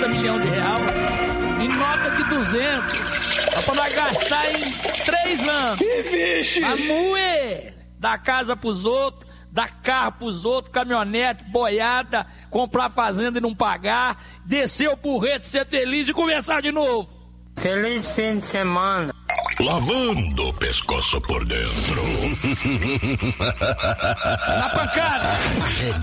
50 milhões de reais em nota de 200. Só pra nós gastar em 3 anos. Ih, vixe! A moer, dar casa pros outros, dar carro pros outros, caminhonete, boiada, comprar fazenda e não pagar, descer o porrete, ser feliz e começar de novo. Feliz fim de semana. Lavando o pescoço por dentro. Na pancada.